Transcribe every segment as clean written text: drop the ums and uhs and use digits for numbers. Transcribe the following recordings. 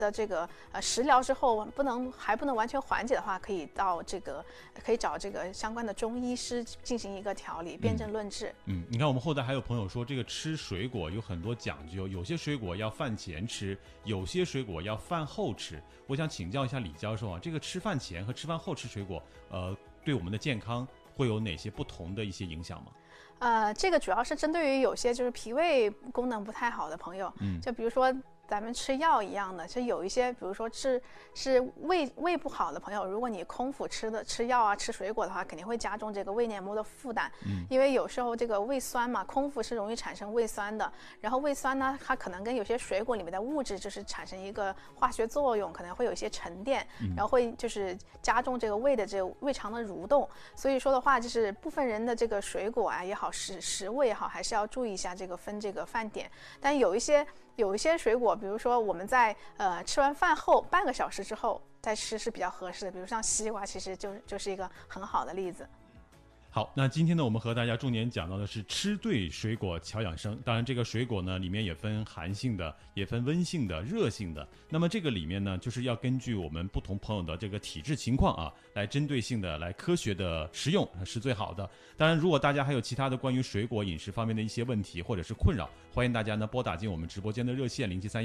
的这个食疗之后还不能完全缓解的话，可以找这个相关的中医师进行一个调理，辨证论治。 你看我们后台还有朋友说，这个吃水果有很多讲究，有些水果要饭前吃，有些水果要饭后吃。我想请教一下李教授啊，这个吃饭前和吃饭后吃水果，对我们的健康会有哪些不同的一些影响吗？ 这个主要是针对于有些就是脾胃功能不太好的朋友，就比如说咱们吃药一样的，其实有一些，比如说是胃不好的朋友，如果你空腹吃药啊、吃水果的话，肯定会加重这个胃黏膜的负担。因为有时候这个胃酸嘛，空腹是容易产生胃酸的，然后胃酸呢，它可能跟有些水果里面的物质就是产生一个化学作用，可能会有一些沉淀，然后会就是加重这个胃的这个胃肠的蠕动。所以说的话，就是部分人的这个水果啊也好，食物也好，还是要注意一下这个分这个饭点。但有一些水果，比如说我们在吃完饭后半个小时之后再吃是比较合适的，比如像西瓜，其实就是一个很好的例子。 好，那今天呢，我们和大家重点讲到的是吃对水果调养生。当然，这个水果呢，里面也分寒性的，也分温性的、热性的。那么这个里面呢，就是要根据我们不同朋友的这个体质情况啊，来针对性的、来科学的食用是最好的。当然，如果大家还有其他的关于水果饮食方面的一些问题或者是困扰，欢迎大家呢拨打进我们直播间的热线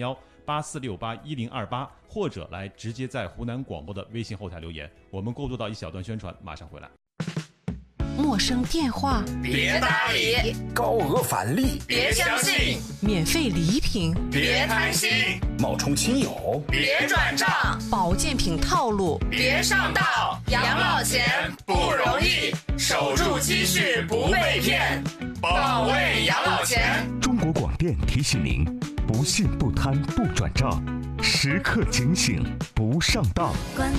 073184681028，或者来直接在湖南广播的微信后台留言。我们过渡到一小段宣传，马上回来。 陌生电话别搭理， 高额返利别相信， 免费礼品别贪心， 冒充亲友别转账， 保健品套路别上当。养老钱不容易，守住积蓄不被骗，保卫养老钱。 中国广电提醒您：不信不贪不转账，时刻警醒不上当。